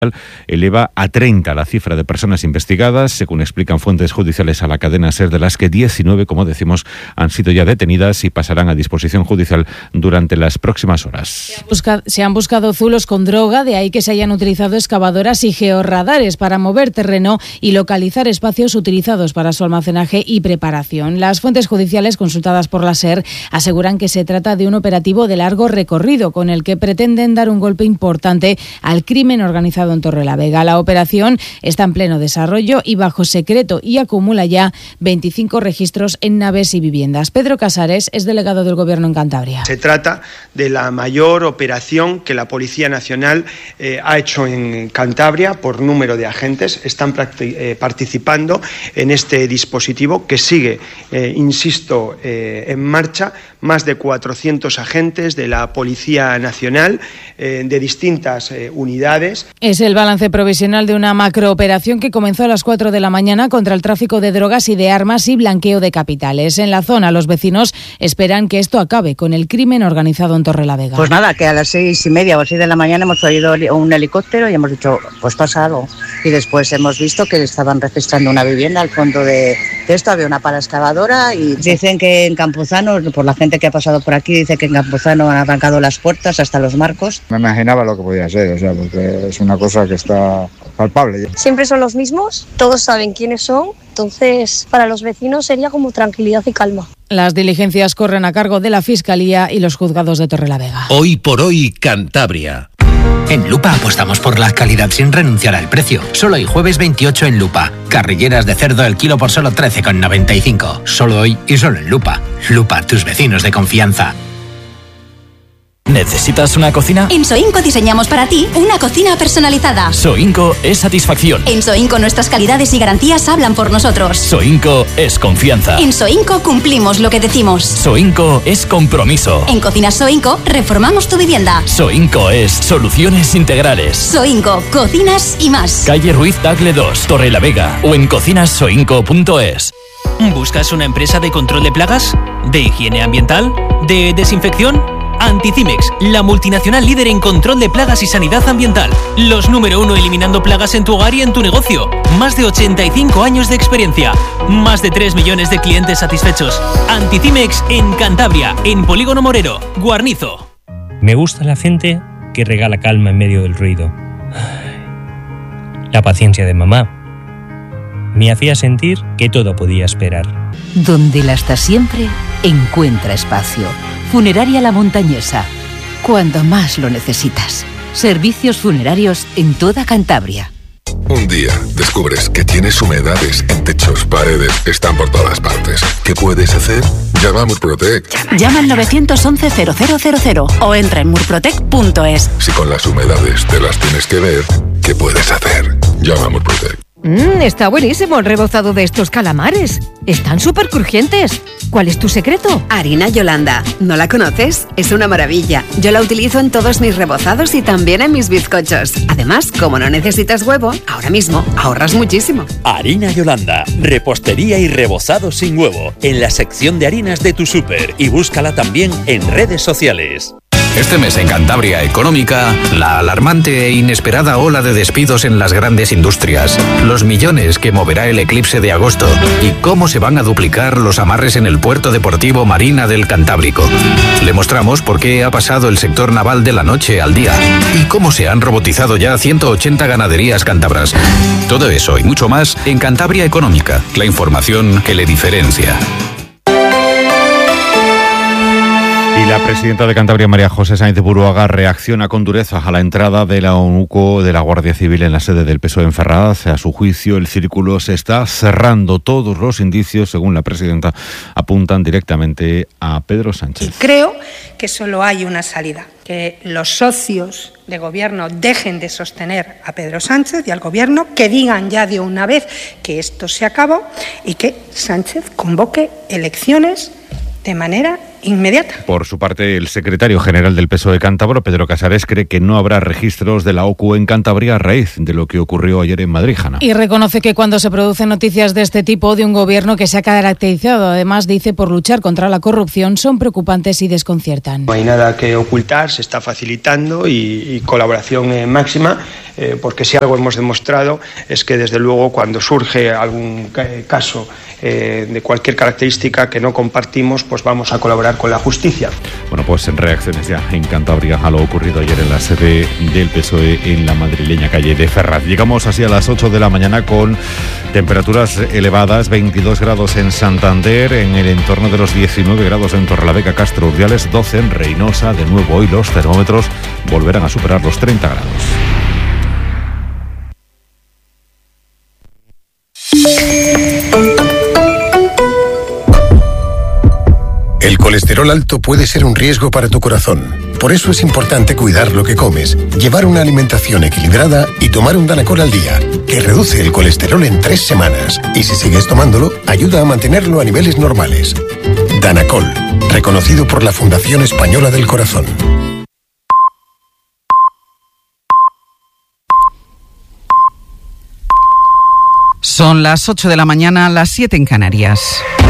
eleva a 30 la cifra de personas investigadas, según explican fuentes judiciales a la cadena SER, de las que 19, como decimos, han sido ya detenidas y pasarán a disposición judicial durante las próximas horas. Se han buscado zulos con droga, de ahí que se hayan utilizado excavadoras y georradares para mover terreno y localizar espacios utilizados para su almacenaje y preparación. Las fuentes judiciales consultadas por la SER aseguran que se trata de un operativo de largo recorrido con el que pretenden dar un golpe importante al crimen organizado en Torrelavega. La operación está en pleno desarrollo y bajo secreto y acumula ya 25 registros en naves y viviendas. Pedro Casares es delegado del Gobierno en Cantabria. Se trata de la mayor operación que la Policía Nacional ha hecho en Cantabria por número de agentes. Están participando en este dispositivo que sigue, insisto, en marcha. Más de 400 agentes de la Policía Nacional de distintas unidades. Es el balance provisional de una macrooperación que comenzó a las 4 de la mañana contra el tráfico de drogas y de armas y blanqueo de capitales. En la zona, los vecinos esperan que esto acabe con el crimen organizado en Torrelavega. Pues nada, que a las 6:30 o 6 de la mañana hemos oído un helicóptero y hemos dicho, pues pasa algo. Y después hemos visto que estaban registrando una vivienda al fondo de esto, había una pala excavadora y dicen que en Campuzano, por la gente que ha pasado por aquí, dice que en Campuzano han arrancado las puertas hasta los marcos. Me imaginaba lo que podía ser, porque es una cosa que está palpable. Siempre son los mismos, todos saben quiénes son, entonces para los vecinos sería como tranquilidad y calma. Las diligencias corren a cargo de la Fiscalía y los juzgados de Torrelavega. Hoy por hoy, Cantabria. En Lupa apostamos por la calidad sin renunciar al precio. Solo hoy jueves 28 en Lupa. Carrilleras de cerdo el kilo por solo 13,95. Solo hoy y solo en Lupa. Lupa, tus vecinos de confianza. ¿Necesitas una cocina? En Soinco diseñamos para ti una cocina personalizada. Soinco es satisfacción. En Soinco nuestras calidades y garantías hablan por nosotros. Soinco es confianza. En Soinco cumplimos lo que decimos. Soinco es compromiso. En Cocinas Soinco reformamos tu vivienda. Soinco es soluciones integrales. Soinco, cocinas y más. Calle Ruiz Tagle 2, Torrelavega o en cocinassoinco.es. ¿Buscas una empresa de control de plagas? ¿De higiene ambiental? ¿De desinfección? Anticimex, la multinacional líder en control de plagas y sanidad ambiental. Los número 1 eliminando plagas en tu hogar y en tu negocio. Más de 85 años de experiencia. Más de 3 millones de clientes satisfechos. Anticimex en Cantabria, en Polígono Morero, Guarnizo. Me gusta la gente que regala calma en medio del ruido. La paciencia de mamá me hacía sentir que todo podía esperar. Donde la está siempre, encuentra espacio. Funeraria La Montañesa. Cuando más lo necesitas. Servicios funerarios en toda Cantabria. Un día descubres que tienes humedades en techos, paredes, están por todas partes. ¿Qué puedes hacer? Llama a Murprotec. Llama al 911-0000 o entra en murprotec.es. Si con las humedades te las tienes que ver, ¿qué puedes hacer? Llama a Murprotec. Está buenísimo el rebozado de estos calamares. Están súper crujientes. ¿Cuál es tu secreto? Harina Yolanda. ¿No la conoces? Es una maravilla. Yo la utilizo en todos mis rebozados y también en mis bizcochos. Además, como no necesitas huevo, ahora mismo ahorras muchísimo. Harina Yolanda. Repostería y rebozado sin huevo. En la sección de harinas de tu súper. Y búscala también en redes sociales. Este mes en Cantabria Económica, la alarmante e inesperada ola de despidos en las grandes industrias, los millones que moverá el eclipse de agosto y cómo se van a duplicar los amarres en el puerto deportivo Marina del Cantábrico. Le mostramos por qué ha pasado el sector naval de la noche al día y cómo se han robotizado ya 180 ganaderías cántabras. Todo eso y mucho más en Cantabria Económica, la información que le diferencia. Y la presidenta de Cantabria, María José Sáenz de Buruaga, reacciona con dureza a la entrada de la ONUCO de la Guardia Civil en la sede del PSOE en Ferraz. A su juicio, el círculo se está cerrando. Todos los indicios, según la presidenta, apuntan directamente a Pedro Sánchez. Y creo que solo hay una salida, que los socios de gobierno dejen de sostener a Pedro Sánchez y al gobierno, que digan ya de una vez que esto se acabó y que Sánchez convoque elecciones de manera inmediata. Por su parte, el secretario general del PSOE cántabro, Pedro Casares, cree que no habrá registros de la OCU en Cantabria a raíz de lo que ocurrió ayer en Madrid, Jana. Y reconoce que cuando se producen noticias de este tipo de un gobierno que se ha caracterizado, además, dice, por luchar contra la corrupción, son preocupantes y desconciertan. No hay nada que ocultar, se está facilitando y colaboración máxima, porque si algo hemos demostrado es que desde luego cuando surge algún caso de cualquier característica que no compartimos, pues vamos a colaborar con la justicia. Bueno, pues en reacciones ya en Cantabria a lo ocurrido ayer en la sede del PSOE en la madrileña calle de Ferraz. Llegamos así a las 8 de la mañana con temperaturas elevadas, 22 grados en Santander, en el entorno de los 19 grados en Torrelavega, Castro Urdiales, 12 en Reynosa. De nuevo hoy los termómetros volverán a superar los 30 grados. El colesterol alto puede ser un riesgo para tu corazón. Por eso es importante cuidar lo que comes, llevar una alimentación equilibrada y tomar un Danacol al día, que reduce el colesterol en 3 semanas. Y si sigues tomándolo, ayuda a mantenerlo a niveles normales. Danacol, reconocido por la Fundación Española del Corazón. Son las 8 de la mañana, las 7 en Canarias.